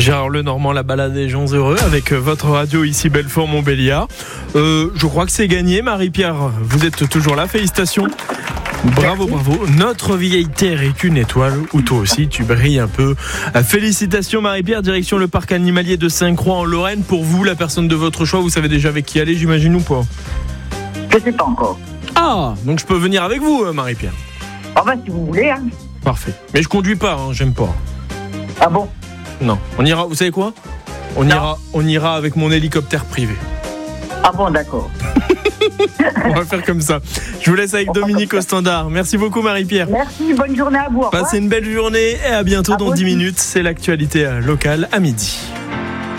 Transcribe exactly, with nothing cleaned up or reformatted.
Gérard Lenormand, la balade des gens heureux avec votre radio ici Belfort-Montbéliard. Euh, je crois que c'est gagné, Marie-Pierre. Vous êtes toujours là, félicitations. Bravo, bravo. Notre vieille terre est une étoile où toi aussi tu brilles un peu. Félicitations Marie-Pierre, direction le parc animalier de Sainte-Croix en Lorraine. Pour vous, la personne de votre choix, vous savez déjà avec qui aller, j'imagine, ou pas? Je sais pas encore. Ah, donc je peux venir avec vous, Marie-Pierre? Ah bah si vous voulez, hein. Parfait. Mais je conduis pas, hein, j'aime pas. Ah bon? Non, on ira, vous savez quoi? On non. ira, on ira avec mon hélicoptère privé. Ah bon, d'accord. On va faire comme ça. Je vous laisse avec on Dominique au standard. Merci beaucoup Marie-Pierre. Merci, bonne journée à vous. Passez une belle journée et à bientôt à dans dix aussi. minutes. C'est l'actualité locale à midi.